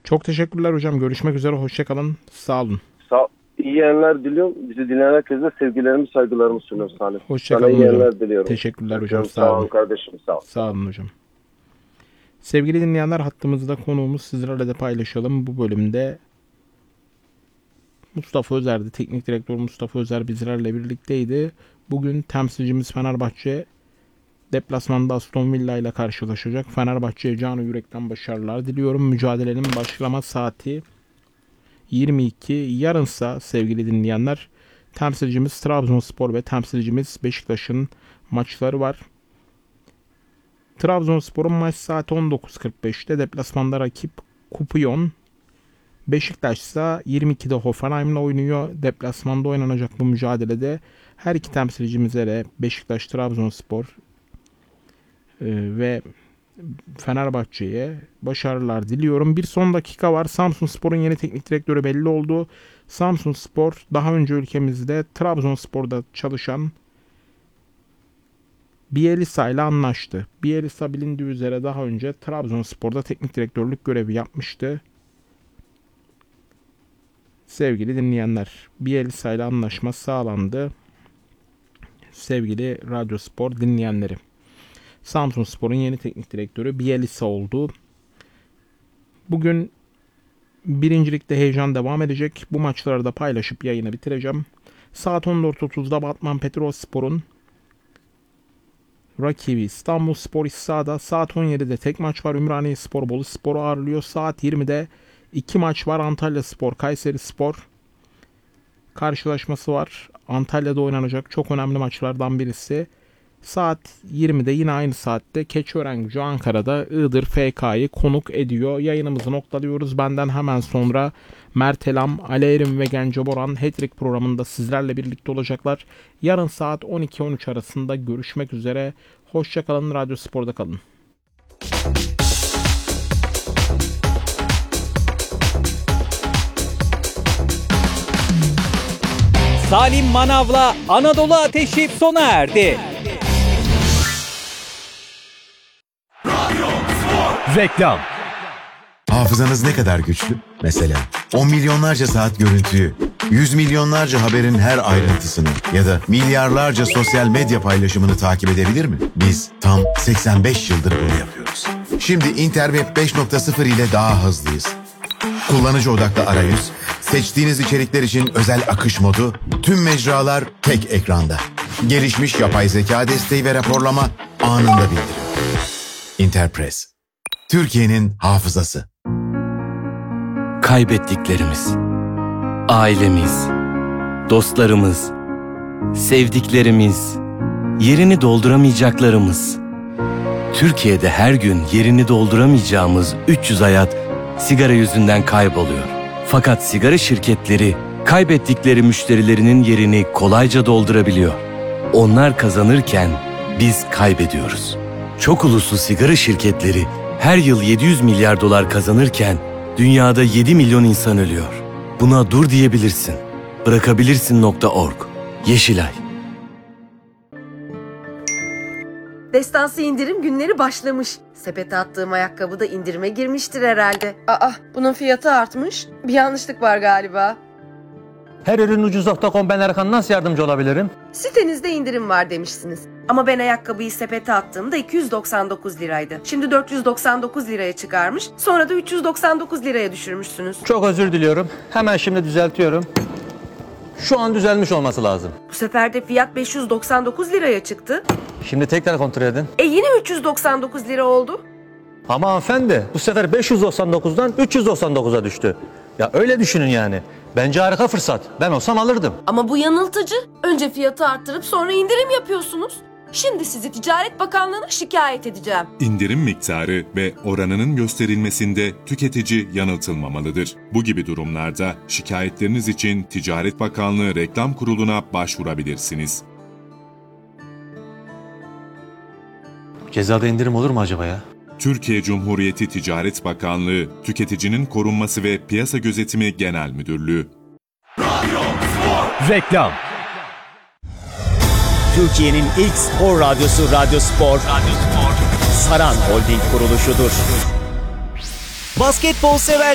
Çok teşekkürler hocam. Görüşmek üzere. Hoşça kalın. Sağ olun. İyi yayınlar diliyorum. Bizi dinleyen herkese sevgilerimi, saygılarımı sunuyorum Salih. Hoşça Sana kalın iyi hocam. yayınlar diliyorum. Teşekkürler hocam. Sağ olun kardeşim. Sağ ol. Sağ olun hocam. Sevgili dinleyenler, hattımızda konuğumuz, sizlerle de paylaşalım. Bu bölümde Mustafa Özer'di. Teknik direktör Mustafa Özer bizlerle birlikteydi. Bugün temsilcimiz Fenerbahçe deplasmanda Aston Villa ile karşılaşacak. Fenerbahçe'ye canı yürekten başarılar diliyorum. Mücadelenin başlama saati 22. Yarınsa sevgili dinleyenler, temsilcimiz Trabzonspor ve temsilcimiz Beşiktaş'ın maçları var. Trabzonspor'un maç saati 19.45'te, deplasmanda rakip Kupion. Beşiktaş ise 22'de Hoffenheim'la oynuyor. Deplasmanda oynanacak bu mücadelede her iki temsilcimize de Beşiktaş, Trabzonspor ve Fenerbahçe'ye başarılar diliyorum. Bir son dakika var. Samsunspor'un yeni teknik direktörü belli oldu. Samsunspor daha önce ülkemizde Trabzonspor'da çalışan Bielsa ile anlaştı. Bielsa bilindiği üzere daha önce Trabzonspor'da teknik direktörlük görevi yapmıştı. Sevgili dinleyenler, Bielsa ile anlaşma sağlandı. Sevgili Radyospor dinleyenleri, Samsunspor'un yeni teknik direktörü Bielsa oldu. Bugün birincilikte heyecan devam edecek. Bu maçları da paylaşıp yayını bitireceğim. Saat 14.30'da Batman Petrolspor'un rakibi İstanbulspor İSSA'da. Saat 17'de tek maç var. Ümraniyespor Boluspor'u ağırlıyor. Saat 20'de iki maç var. Antalyaspor Kayserispor karşılaşması var. Antalya'da oynanacak çok önemli maçlardan birisi. Saat 20'de yine aynı saatte Keçiören Ankara'da Iğdır FK'yı konuk ediyor. Yayınımızı noktalıyoruz. Benden hemen sonra Mert Elam, Ali Erim ve Gence Boran Hat-Trick programında sizlerle birlikte olacaklar. Yarın saat 12-13 arasında görüşmek üzere. Hoşça kalın, Radyospor'da kalın. Salim Manav'la Anadolu Ateşi sona erdi. Reklam. Hafızanız ne kadar güçlü? Mesela 10 milyonlarca saat görüntüyü, 100 milyonlarca haberin her ayrıntısını ya da milyarlarca sosyal medya paylaşımını takip edebilir mi? Biz tam 85 yıldır bunu yapıyoruz. Şimdi Interweb 5.0 ile daha hızlıyız. Kullanıcı odaklı arayüz, seçtiğiniz içerikler için özel akış modu, tüm mecralar tek ekranda. Gelişmiş yapay zeka desteği ve raporlama anında bildirim. Interpress, Türkiye'nin hafızası. Kaybettiklerimiz, ailemiz, dostlarımız, sevdiklerimiz, yerini dolduramayacaklarımız. Türkiye'de her gün yerini dolduramayacağımız 300 hayat sigara yüzünden kayboluyor. Fakat sigara şirketleri kaybettikleri müşterilerinin yerini kolayca doldurabiliyor. Onlar kazanırken biz kaybediyoruz. Çok uluslu sigara şirketleri her yıl 700 milyar dolar kazanırken dünyada 7 milyon insan ölüyor. Buna dur diyebilirsin. Bırakabilirsin.org. Yeşilay. Destansı indirim günleri başlamış. Sepete attığım ayakkabı da indirime girmiştir herhalde. Aa, bunun fiyatı artmış. Bir yanlışlık var galiba. Her ürün ucuz.com, ben Erkan, nasıl yardımcı olabilirim? Sitenizde indirim var demişsiniz. Ama ben ayakkabıyı sepete attığımda 299 liraydı. Şimdi 499 liraya çıkarmış. Sonra da 399 liraya düşürmüşsünüz. Çok özür diliyorum. Hemen şimdi düzeltiyorum. Şu an düzelmiş olması lazım. Bu sefer de fiyat 599 liraya çıktı. Şimdi tekrar kontrol edin. Yine 399 lira oldu. Ama hanımefendi, bu sefer 599'dan 399'a düştü. Ya öyle düşünün yani. Bence harika fırsat. Ben olsam alırdım. Ama bu yanıltıcı. Önce fiyatı arttırıp sonra indirim yapıyorsunuz. Şimdi sizi Ticaret Bakanlığı'na şikayet edeceğim. İndirim miktarı ve oranının gösterilmesinde tüketici yanıltılmamalıdır. Bu gibi durumlarda şikayetleriniz için Ticaret Bakanlığı Reklam Kurulu'na başvurabilirsiniz. Cezada indirim olur mu acaba ya? Türkiye Cumhuriyeti Ticaret Bakanlığı, Tüketicinin Korunması ve Piyasa Gözetimi Genel Müdürlüğü. Reklam. Türkiye'nin ilk spor radyosu Radyospor. Saran Holding kuruluşudur. Basketbol sever